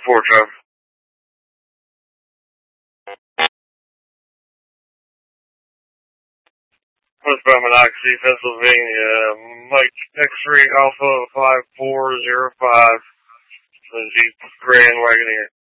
4 drive. Westbound Monocacy, Pennsylvania, Mike X-Ray Alpha 5405, the Jeep Grand Wagoneer.